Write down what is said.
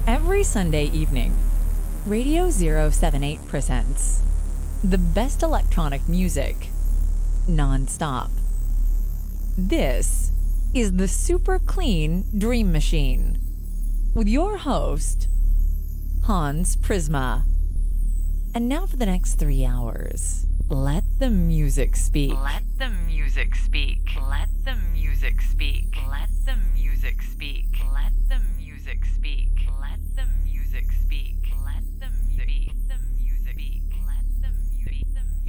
Every Sunday evening, Radio 078 presents the best electronic music non-stop. This is the Super Clean Dream Machine with your host, Hans Prisma. And now for the next 3 hours, let the music speak. Let the music speak. Let the music speak. Let